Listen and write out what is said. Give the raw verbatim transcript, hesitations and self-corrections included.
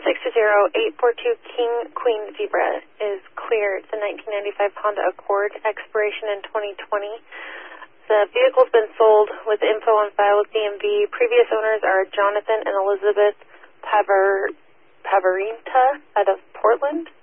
six zero eight four two King Queen Zebra is clear. It's a nineteen ninety-five Honda Accord, expiration in twenty twenty. The vehicle's been sold with info on file with D M V. Previous owners are Jonathan and Elizabeth Paver, Paverinta out of Portland.